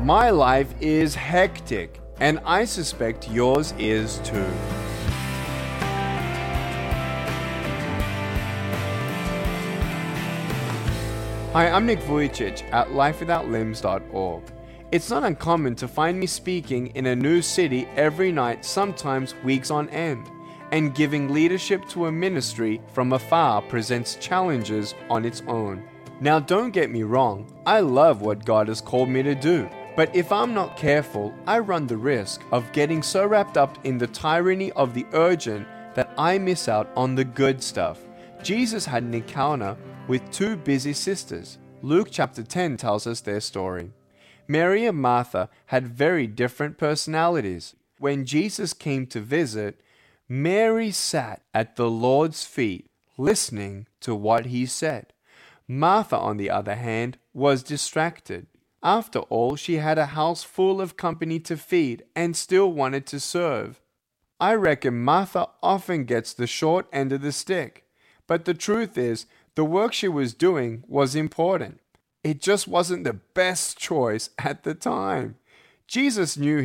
My life is hectic, and I suspect yours is too. Hi, I'm Nick Vujicic at lifewithoutlimbs.org. It's not uncommon to find me speaking in a new city every night, sometimes weeks on end. And giving leadership to a ministry from afar presents challenges on its own. Now, don't get me wrong, I love what God has called me to do. But if I'm not careful, I run the risk of getting so wrapped up in the tyranny of the urgent that I miss out on the good stuff. Jesus had an encounter with two busy sisters. Luke chapter 10 tells us their story. Mary and Martha had very different personalities. When Jesus came to visit, Mary sat at the Lord's feet, listening to what he said. Martha, on the other hand, was distracted. After all, she had a house full of company to feed and still wanted to serve. I reckon Martha often gets the short end of the stick. But the truth is, the work she was doing was important. It just wasn't the best choice at the time. Jesus knew